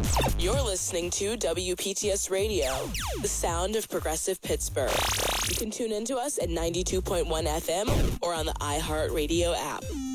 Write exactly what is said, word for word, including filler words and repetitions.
You're listening to W P T S Radio, the sound of progressive Pittsburgh. You can tune into us at ninety-two point one F M or on the iHeartRadio app.